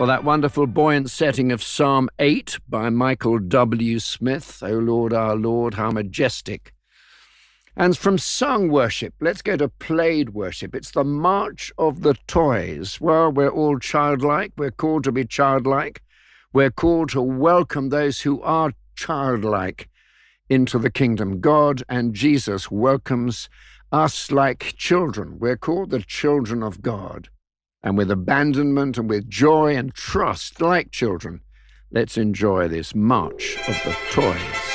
Well, that wonderful buoyant setting of Psalm 8 by Michael W. Smith, O Lord, our Lord, how majestic. And from sung worship, let's go to played worship. It's the March of the Toys. Well, we're all childlike. We're called to be childlike. We're called to welcome those who are childlike into the kingdom. God and Jesus welcomes us like children. We're called the children of God. And with abandonment and with joy and trust like children, let's enjoy this March of the Toys.